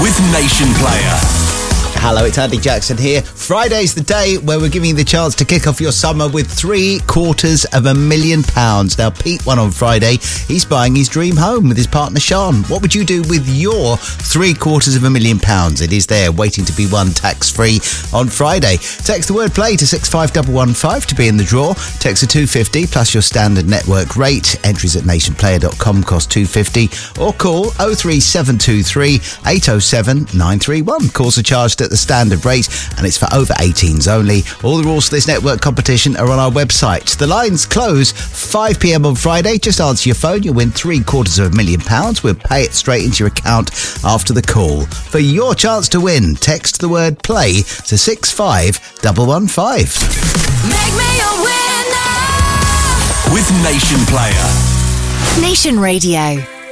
with Nation Player. Hello, it's Andy Jackson here. Friday's the day where we're giving you the chance to kick off your summer with £750,000. Now, Pete won on Friday. He's buying his dream home with his partner, Sean. What would you do with your £750,000? It is there, waiting to be won tax-free on Friday. Text the word play to 65115 to be in the draw. Text the 250 plus your standard network rate. Entries at nationplayer.com cost £250. Or call 03723 807 931. Calls are charged at the standard rate and it's for over 18s only. All the rules for this network competition are on our website. The lines close 5 p.m. on Friday. Just answer your phone. You'll win £750,000. We'll pay it straight into your account after the call. For your chance to win, text the word play to 65115. Make me a winner with Nation Player. Nation Radio.